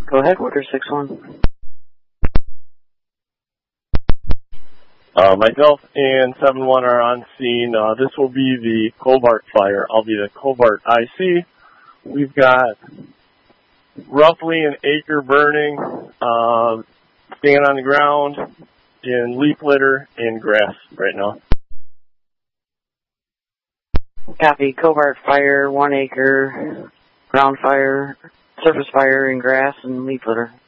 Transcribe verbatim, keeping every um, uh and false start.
Go ahead, Water six one. Uh, myself and seven one are on scene. Uh, this will be the Cobart fire. I'll be the Cobart I C. We've got roughly an acre burning, uh, staying on the ground in leaf litter and grass right now. Copy. Cobart fire, one acre, ground fire, surface fire, and grass and leaf litter.